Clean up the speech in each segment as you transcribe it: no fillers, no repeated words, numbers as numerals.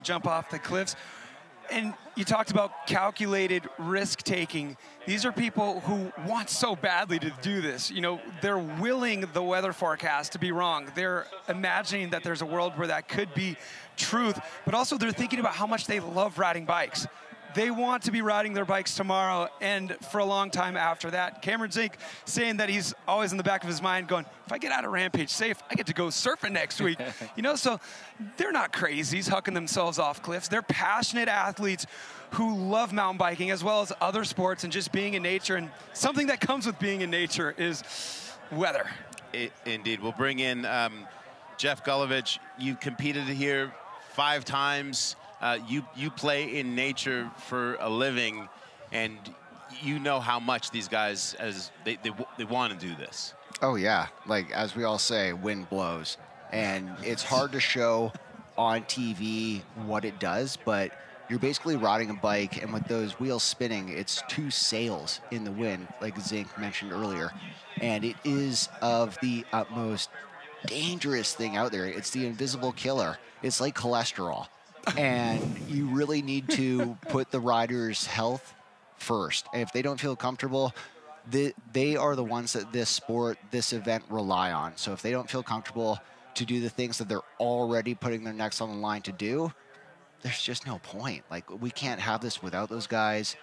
jump off the cliffs. And you talked about calculated risk-taking. These are people who want so badly to do this. You know, they're willing the weather forecast to be wrong. They're imagining that there's a world where that could be truth, but also they're thinking about how much they love riding bikes. They want to be riding their bikes tomorrow and for a long time after that. Cameron Zink saying that he's always in the back of his mind going, if I get out of Rampage safe, I get to go surfing next week. You know, so they're not crazies hucking themselves off cliffs. They're passionate athletes who love mountain biking as well as other sports and just being in nature. And something that comes with being in nature is weather. Indeed. We'll bring in Jeff Gulowicz. You competed here 5 times. You play in nature for a living, and you know how much these guys, they want to do this. Oh, yeah. Like, as we all say, wind blows. And it's hard to show on TV what it does, but you're basically riding a bike, and with those wheels spinning, it's 2 sails in the wind, like Zink mentioned earlier. And it is of the utmost dangerous thing out there. It's the invisible killer. It's like cholesterol. And you really need to put the rider's health first. And if they don't feel comfortable, they are the ones that this sport, this event rely on. So if they don't feel comfortable to do the things that they're already putting their necks on the line to do, there's just no point. Like, we can't have this without those guys.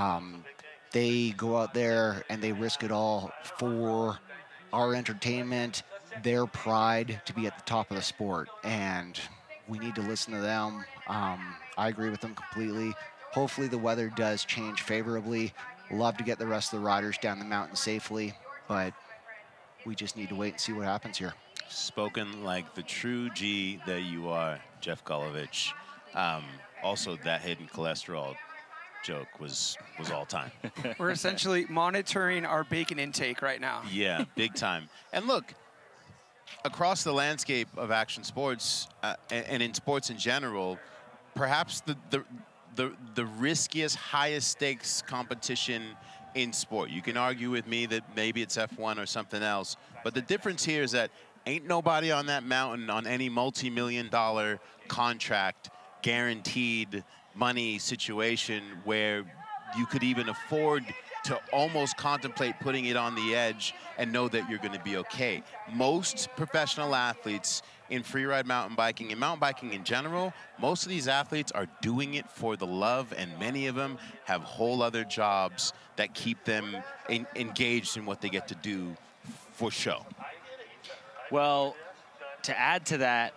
They go out there and they risk it all for our entertainment, their pride to be at the top of the sport. And we need to listen to them. I agree with them completely. Hopefully the weather does change favorably. Love to get the rest of the riders down the mountain safely, but we just need to wait and see what happens here. Spoken like the true G that you are, Jeff Gulowicz. Also, that hidden cholesterol joke was all time. We're essentially monitoring our bacon intake right now. Yeah, big time. And look, across the landscape of action sports and in sports in general, perhaps the riskiest, highest stakes competition in sport. You can argue with me that maybe it's F1 or something else, but the difference here is that ain't nobody on that mountain on any multi-million-dollar contract, guaranteed money situation where you could even afford to almost contemplate putting it on the edge and know that you're going to be okay. Most professional athletes in freeride mountain biking and mountain biking in general, most of these athletes are doing it for the love, and many of them have whole other jobs that keep them engaged in what they get to do for show. Well, to add to that,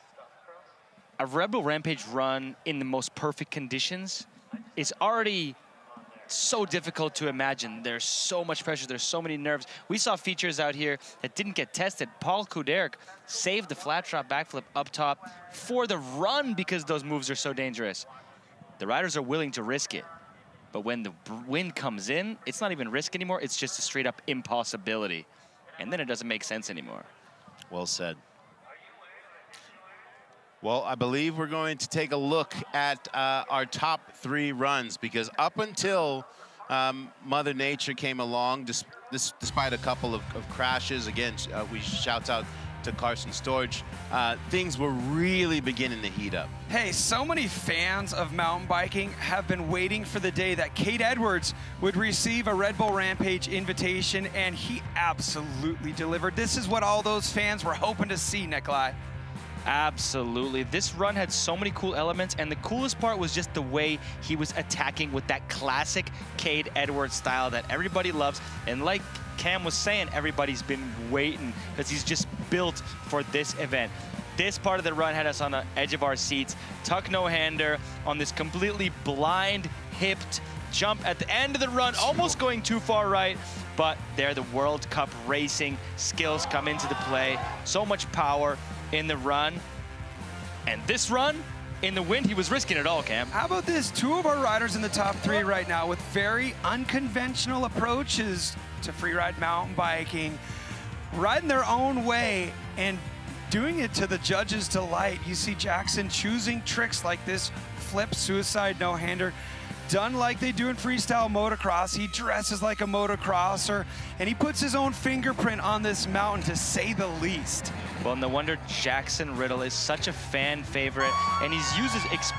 a Red Bull Rampage run in the most perfect conditions is already so difficult to imagine. There's so much pressure. There's so many nerves. We saw features out here that didn't get tested. Paul Kuderk saved the flat drop backflip up top for the run because those moves are so dangerous. The riders are willing to risk it. But when the wind comes in, it's not even risk anymore. It's just a straight up impossibility. And then it doesn't make sense anymore. Well said. Well, I believe we're going to take a look at our top 3 runs, because up until Mother Nature came along, despite a couple of crashes, again, we shout out to Carson Storch, things were really beginning to heat up. Hey, so many fans of mountain biking have been waiting for the day that Cade Edwards would receive a Red Bull Rampage invitation, and he absolutely delivered. This is what all those fans were hoping to see, Nikolai. Absolutely. This run had so many cool elements, and the coolest part was just the way he was attacking with that classic Cade Edwards style that everybody loves. And like Cam was saying, everybody's been waiting because he's just built for this event. This part of the run had us on the edge of our seats. Tuck no-hander on this completely blind, hipped jump at the end of the run, almost going too far right, but there the World Cup racing skills come into the play. So much power in the run. And this run, in the wind, he was risking it all, Cam. How about this? 2 of our riders in the top 3 right now with very unconventional approaches to freeride mountain biking, riding their own way and doing it to the judges' delight. You see Jackson choosing tricks like this flip suicide no-hander done like they do in freestyle motocross. He dresses like a motocrosser, and he puts his own fingerprint on this mountain, to say the least. Well, no wonder Jackson Riddle is such a fan favorite, and he's used his